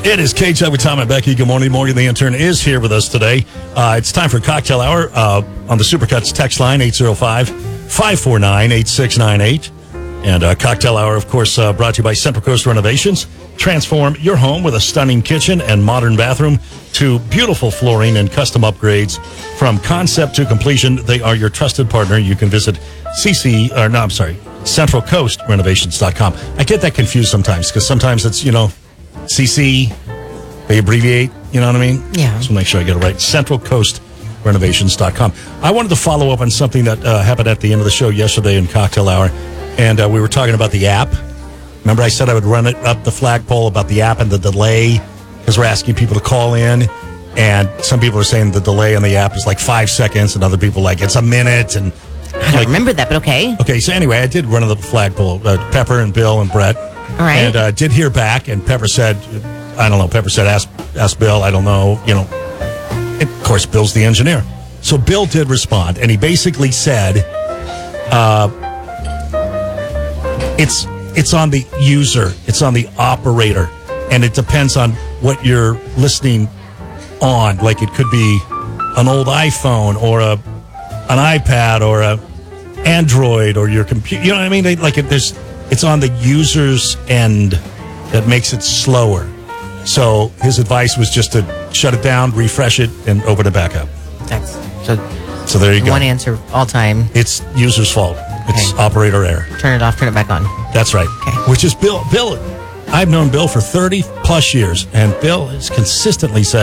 It is KJ with Tom and Becky. Good morning. Morgan, the intern, is here with us today. It's time for Cocktail Hour on the Supercuts text line, 805-549-8698. And Cocktail Hour, of course, brought to you by Central Coast Renovations. Transform your home with a stunning kitchen and modern bathroom to beautiful flooring and custom upgrades. From concept to completion, they are your trusted partner. You can visit CentralCoastRenovations.com. I get that confused sometimes because sometimes it's, CC, they abbreviate, you know what I mean? Yeah. So make sure I get it right. CentralCoastRenovations.com. I wanted to follow up on something that happened at the end of the show yesterday in Cocktail Hour, and we were talking about the app. Remember I said I would run it up the flagpole about the app and the delay, because we're asking people to call in, and some people are saying the delay on the app is like 5 seconds, and other people like it's a minute. And I don't remember that, but okay. Okay, so anyway, I did run up the flagpole, Pepper and Bill and Brett. All right. And did hear back, and Pepper said, I don't know, Pepper said, ask Bill, I don't know, And of course, Bill's the engineer. So Bill did respond, and he basically said, it's on the user, it's on the operator, and it depends on what you're listening on. Like it could be an old iPhone or an iPad or a Android or your computer. You know what I mean? It's on the user's end that makes it slower. So his advice was just to shut it down, refresh it, and open it back up. So there you go. One answer all time. It's user's fault. It's operator error. Turn it off, turn it back on. That's right. Okay. Which is Bill. Bill, I've known Bill for 30 plus years, and Bill has consistently said,